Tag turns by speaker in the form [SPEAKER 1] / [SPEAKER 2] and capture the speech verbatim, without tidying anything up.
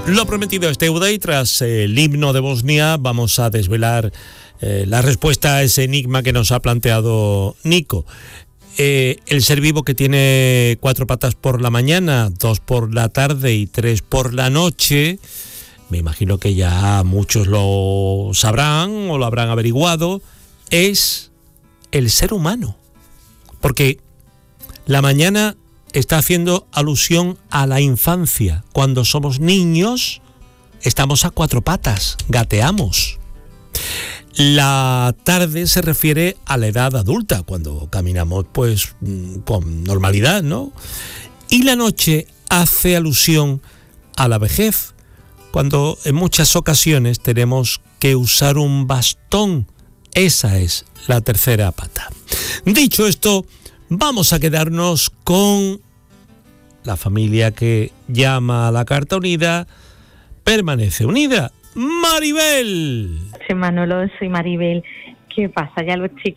[SPEAKER 1] Lo prometido es deuda y tras el himno de Bosnia vamos a desvelar eh, la respuesta a ese enigma que nos ha planteado Nico. Eh, el ser vivo que tiene cuatro patas por la mañana, dos por la tarde y tres por la noche, me imagino que ya muchos lo sabrán o lo habrán averiguado, es el ser humano. Porque la mañana está haciendo alusión a la infancia. Cuando somos niños, estamos a cuatro patas, gateamos. La tarde se refiere a la edad adulta, cuando caminamos pues con normalidad, ¿no? Y la noche hace alusión a la vejez, cuando en muchas ocasiones tenemos que usar un bastón. Esa es la tercera pata. Dicho esto, vamos a quedarnos con la familia que llama a la carta unida, permanece unida. ¡Maribel!
[SPEAKER 2] Sí, Manolo, soy Maribel. ¿Qué pasa? Ya los chicos